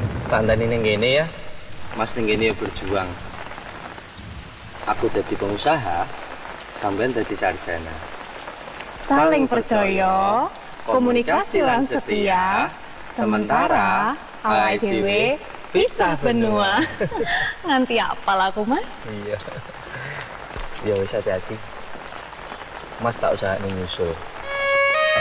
Tandani ning kene ya. Mas ning kene berjuang. Aku jadi pengusaha, sampean jadi sarjana. Saling percaya, komunikasi lan setia, sementara awake dhewe pisah benua. Nganti apal aku, Mas? Iya. Ya wis hati-hati. Mas tak usah nyusul.